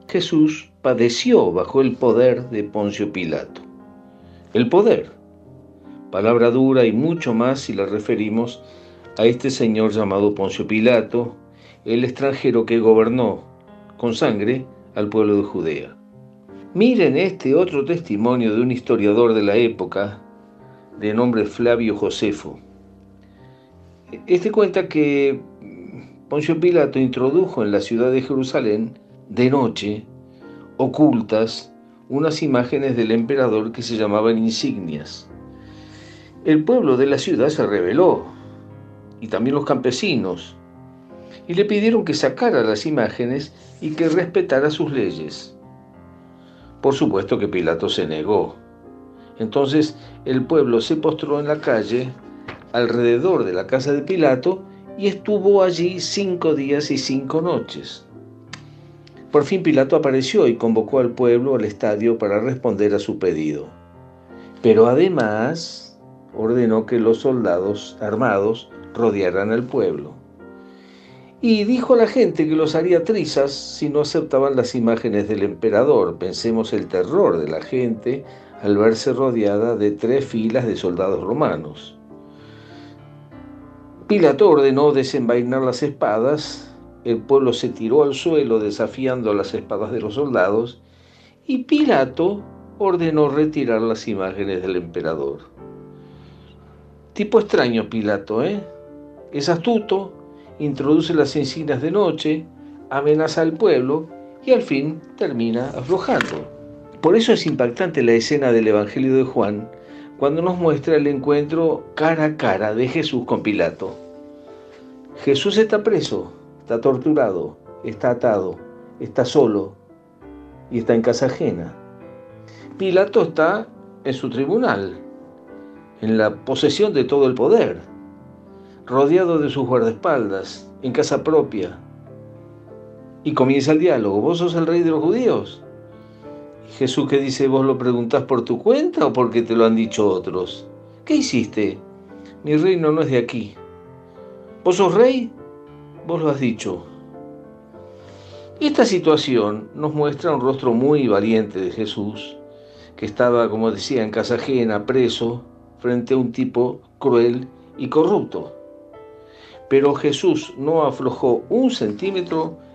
Jesús padeció bajo el poder de Poncio Pilato. El poder, palabra dura y mucho más si la referimos a este señor llamado Poncio Pilato, el extranjero que gobernó con sangre al pueblo de Judea. Miren este otro testimonio de un historiador de la época, de nombre Flavio Josefo. Este cuenta que Poncio Pilato introdujo en la ciudad de Jerusalén, de noche, ocultas, unas imágenes del emperador que se llamaban insignias. El pueblo de la ciudad se rebeló, y también los campesinos, y le pidieron que sacara las imágenes y que respetara sus leyes. Por supuesto que Pilato se negó. Entonces el pueblo se postró en la calle alrededor de la casa de Pilato y estuvo allí 5 días y 5 noches. Por fin Pilato apareció y convocó al pueblo al estadio para responder a su pedido. Pero además ordenó que los soldados armados rodearan al pueblo. Y dijo a la gente que los haría trizas si no aceptaban las imágenes del emperador. Pensemos el terror de la gente al verse rodeada de 3 filas de soldados romanos. Pilato ordenó desenvainar las espadas, el pueblo se tiró al suelo desafiando las espadas de los soldados, y Pilato ordenó retirar las imágenes del emperador. Tipo extraño Pilato, ¿eh? Es astuto, introduce las insignias de noche, amenaza al pueblo y al fin termina aflojando. Por eso es impactante la escena del Evangelio de Juan, cuando nos muestra el encuentro cara a cara de Jesús con Pilato. Jesús está preso, está torturado, está atado, está solo y está en casa ajena. Pilato está en su tribunal, en la posesión de todo el poder, rodeado de sus guardaespaldas, en casa propia. Y comienza el diálogo: ¿vos sos el rey de los judíos? Jesús, que dice: ¿vos lo preguntás por tu cuenta o porque te lo han dicho otros? ¿Qué hiciste? Mi reino no es de aquí. ¿Vos sos rey? Vos lo has dicho. Esta situación nos muestra un rostro muy valiente de Jesús, que estaba, como decía, en casa ajena, preso, frente a un tipo cruel y corrupto. Pero Jesús no aflojó un centímetro